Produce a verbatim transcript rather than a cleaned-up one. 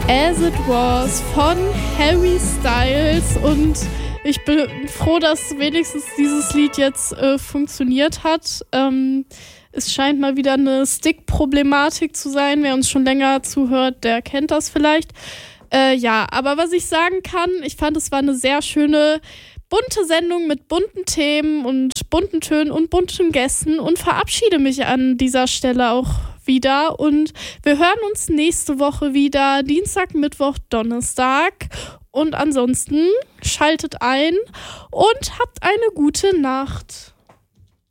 As It Was von Harry Styles und ich bin froh, dass wenigstens dieses Lied jetzt äh, funktioniert hat. Ähm, es scheint mal wieder eine Stick-Problematik zu sein. Wer uns schon länger zuhört, der kennt das vielleicht. Äh, ja, aber was ich sagen kann, ich fand, es war eine sehr schöne, bunte Sendung mit bunten Themen und bunten Tönen und bunten Gästen und verabschiede mich an dieser Stelle auch wieder und wir hören uns nächste Woche wieder, Dienstag, Mittwoch, Donnerstag und ansonsten schaltet ein und habt eine gute Nacht.